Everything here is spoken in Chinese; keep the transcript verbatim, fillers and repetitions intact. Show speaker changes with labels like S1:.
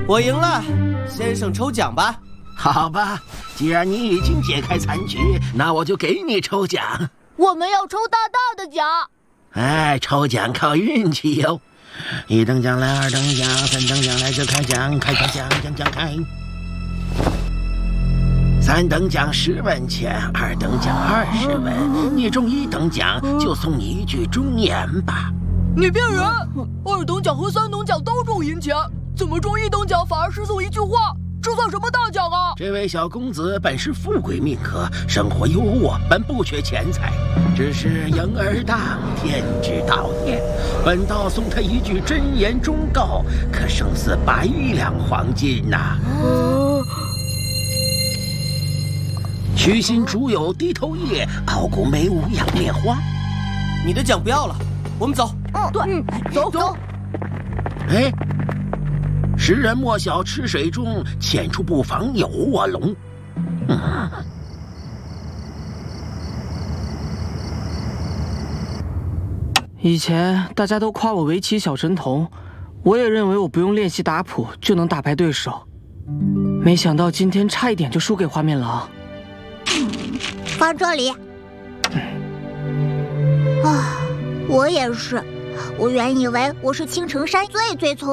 S1: 我赢了，先生抽奖吧。
S2: 好吧，既然你已经解开残局，那我就给你抽奖。
S3: 我们要抽大大的奖。
S2: 哎，抽奖靠运气哟。一等奖来，二等奖，三等奖来就开奖，开开奖，奖奖开。三等奖十文钱，二等奖二十文，你中一等奖就送你一句忠言吧。
S4: 你骗人！二等奖和三等奖都中银钱，怎么中一等奖反而是送一句话？这算什么大奖啊？
S2: 这位小公子本是富贵命格，生活优渥，本不缺钱财，只是婴儿当天之道也。本道送他一句真言忠告，可胜似百两黄金呐、啊！
S4: 呃
S2: 虚心竹有低头叶，傲骨梅无仰面花。
S1: 你的奖不要了，我们走。
S3: 嗯，对，嗯、走走。
S2: 哎，识人莫小池水中，浅出不妨有卧龙。嗯。
S4: 以前大家都夸我围棋小神童，我也认为我不用练习打谱就能打败对手，没想到今天差一点就输给花面狼。
S3: 放这里。啊，我也是，我原以为我是青城山最最聪